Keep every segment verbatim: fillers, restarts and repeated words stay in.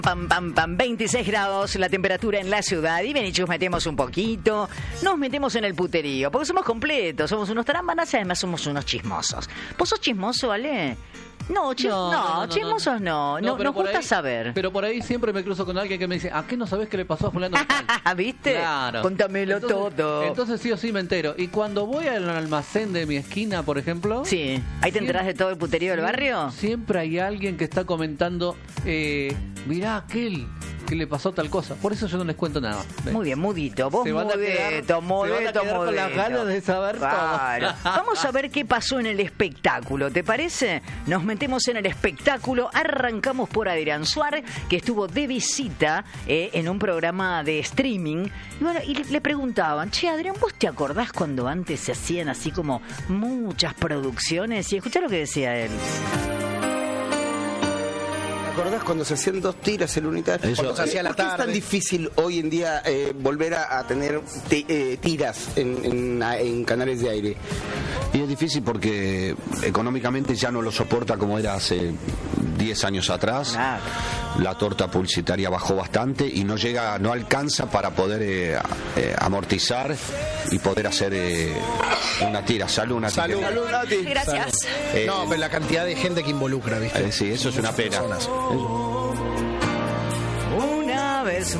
Pam, pam, pam, veintiséis grados la temperatura en la ciudad. Y ven, y nos metemos un poquito. Nos metemos en el puterío. Porque somos completos. Somos unos tarámbanas y además somos unos chismosos. ¿Vos sos chismoso, Ale? No, chis no, no, no, no, chismosos no. No, no nos gusta ahí, saber. Pero por ahí siempre me cruzo con alguien que me dice, ¿a qué no sabés qué le pasó a fulano de tal? ¿Viste? Claro. Contámelo entonces, todo. Entonces sí o sí me entero. Y cuando voy al almacén de mi esquina, por ejemplo... Sí. ¿Ahí te enterás de todo el puterío del barrio? Siempre hay alguien que está comentando, eh, mirá aquel... que le pasó tal cosa. Por eso yo no les cuento nada. ¿Ves? Muy bien, mudito. Vos se van a mudito, quedar, mudito, se van a quedar mudito. con las ganas de saber claro. todo. Vamos a ver qué pasó en el espectáculo, ¿te parece? Nos metemos en el espectáculo. Arrancamos por Adrián Suar, que estuvo de visita eh, en un programa de streaming. Y bueno, y le preguntaban, che, Adrián, ¿vos te acordás cuando antes se hacían así como muchas producciones? Y escuchá lo que decía él. ¿Te acordás cuando se hacían dos tiras el unitario? Eso, Cuando se hacía la tarde. ¿Por qué es tan difícil hoy en día eh, volver a, a tener te, eh, tiras en, en, en canales de aire? Y es difícil porque económicamente ya no lo soporta como era hace diez años atrás. Claro. La torta publicitaria bajó bastante y no llega, no alcanza para poder eh, eh, amortizar y poder hacer eh, una tira. Salud, Nati. Salud, salud, Nati. Gracias. Eh, No, pero la cantidad de gente que involucra, ¿viste? eh, sí, eso es una pena. Personas. Una vez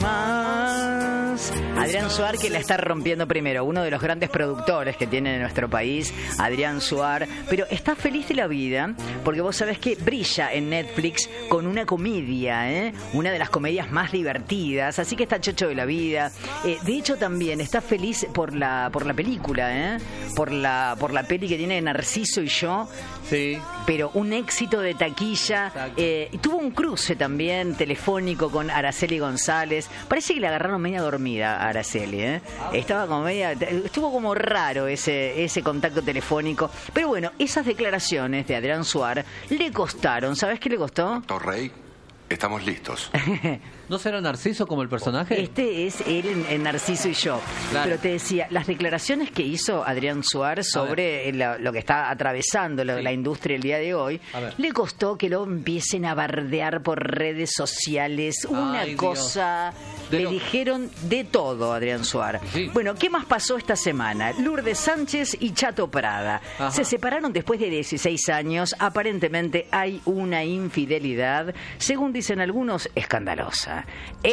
más, Adrián Suar, que la está rompiendo primero, uno de los grandes productores que tiene en nuestro país, Adrián Suar, pero está feliz de la vida, porque vos sabés que brilla en Netflix con una comedia, ¿eh? Una de las comedias más divertidas, así que está chocho de la vida. Eh, de hecho, también está feliz por la por la película, ¿eh? Por la, por la peli que tiene Narciso y yo. Sí. Pero un éxito de taquilla. Eh, y tuvo un cruce también telefónico con Araceli González. Parece que le agarraron media dormida a Araceli, ¿eh? Estaba como media, estuvo como raro ese, ese contacto telefónico. Pero bueno, esas declaraciones de Adrián Suar le costaron. ¿Sabes qué le costó? Doctor Rey, estamos listos. ¿No será Narciso como el personaje? Este es él en, en Narciso y yo. Claro. Pero te decía, las declaraciones que hizo Adrián Suar sobre la, lo que está atravesando la, Sí. la industria el día de hoy, le costó que lo empiecen a bardear por redes sociales. Una Ay, cosa... De Le lo- dijeron de todo a Adrián Suar. Sí. Bueno, ¿qué más pasó esta semana? Lourdes Sánchez y Chato Prada. Ajá. Se separaron después de dieciséis años. Aparentemente hay una infidelidad, según dicen algunos, escandalosa.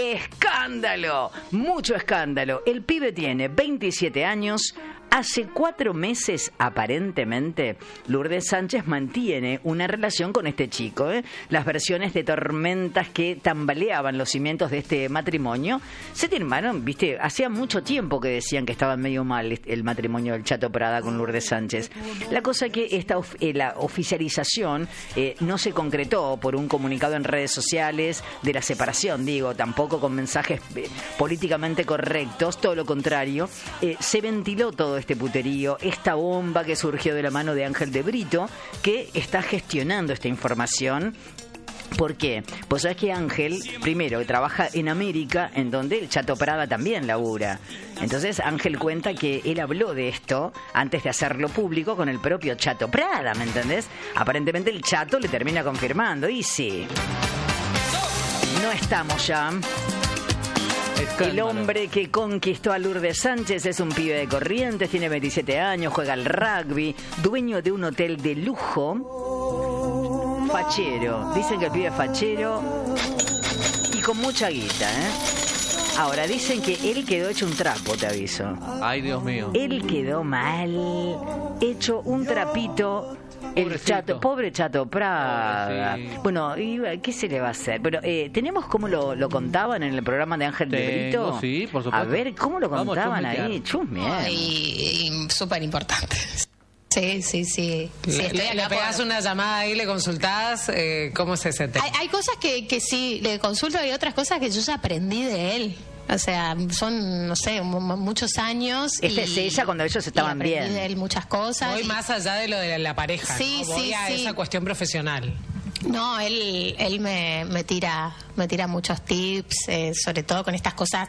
¡Escándalo! Mucho escándalo. El pibe tiene veintisiete años. Hace cuatro meses, aparentemente, Lourdes Sánchez mantiene una relación con este chico, ¿eh? Las versiones de tormentas que tambaleaban los cimientos de este matrimonio se terminaron, viste, hacía mucho tiempo que decían que estaba medio mal el matrimonio del Chato Prada con Lourdes Sánchez. La cosa que esta of- eh, la oficialización eh, no se concretó por un comunicado en redes sociales de la separación, digo, tampoco con mensajes eh, políticamente correctos, todo lo contrario, eh, se ventiló todo este puterío, esta bomba que surgió de la mano de Ángel de Brito, que está gestionando esta información. ¿Por qué? Pues sabes que Ángel, primero, trabaja en América, en donde el Chato Prada también labura. Entonces Ángel cuenta que él habló de esto antes de hacerlo público con el propio Chato Prada, ¿me entendés? Aparentemente el Chato le termina confirmando, y sí. No estamos ya. El hombre que conquistó a Lourdes Sánchez es un pibe de Corrientes, tiene veintisiete años, juega al rugby, dueño de un hotel de lujo, fachero. Dicen que el pibe es fachero y con mucha guita, ¿eh? Ahora, dicen que él quedó hecho un trapo, te aviso. Ay, Dios mío. Él quedó mal, hecho un trapito. El Pobrecito. chato, pobre Chato Prada. Pobrecito. Bueno, y, ¿qué se le va a hacer? Pero eh, tenemos cómo lo, lo contaban en el programa de Ángel de Tengo, Brito. sí, por supuesto. A ver, ¿cómo lo Vamos a contaban chusmear. ahí? Chusmear. Y, y súper importante. Sí, sí, sí. sí Le, estoy le, acá le pegás por- una llamada ahí, le consultás, eh, ¿cómo es ese tema? Hay, hay cosas que, que sí le consulto y otras cosas que yo ya aprendí de él. O sea, son, no sé, mu- muchos años. Esta y- es ella cuando ellos estaban y aprendí bien. de él muchas cosas. Voy y- más allá de lo de la pareja, Sí, ¿no? Voy sí, a sí. esa cuestión profesional. No, él, él me, me tira, me tira muchos tips, eh, sobre todo con estas cosas